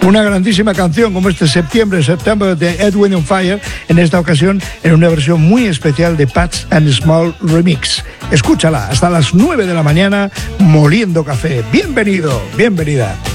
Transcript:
Una grandísima canción como este September de Edwin on Fire, en esta ocasión en una versión muy especial de Patch and Small Remix. Escúchala hasta las 9 de la mañana moliendo café. Bienvenido, bienvenida.